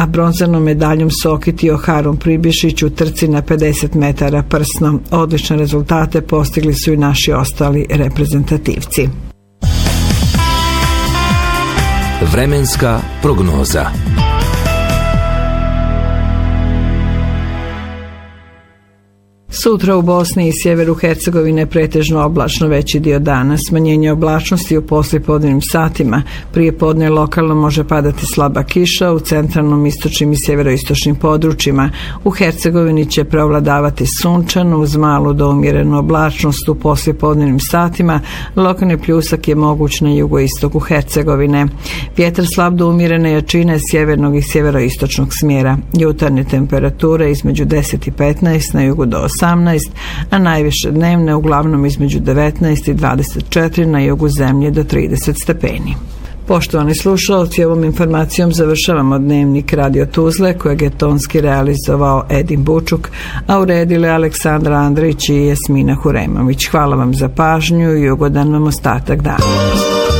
a bronzanom medaljom se okitio Harun Pribišić u trci na 50 metara prsno. Odlične rezultate postigli su i naši ostali reprezentativci. Vremenska prognoza. Sutra u Bosni i sjeveru Hercegovine pretežno oblačno veći dio dana. Smanjenje oblačnosti u poslijepodnevnim satima. Prije podne lokalno može padati slaba kiša u centralnom, istočnim i sjeveroistočnim područjima. U Hercegovini će preovladavati sunčano uz malu do umjerenu oblačnost u poslijepodnevnim satima. Lokalni pljusak je moguć na jugoistoku Hercegovine. Vjetar slab do umjerene jačine sjevernog i sjeveroistočnog smjera. Jutarnje temperature između 10 i 15, na jugu do 18, a najviše dnevne uglavnom između 19 i 24, na jugu zemlje do 30 stepeni. Poštovani slušalci, ovom informacijom završavamo dnevnik Radio Tuzle kojeg je tonski realizovao Edin Bučuk, a uredile Aleksandra Andrić i Jasmina Huremović. Hvala vam za pažnju i ugodan vam ostatak dana.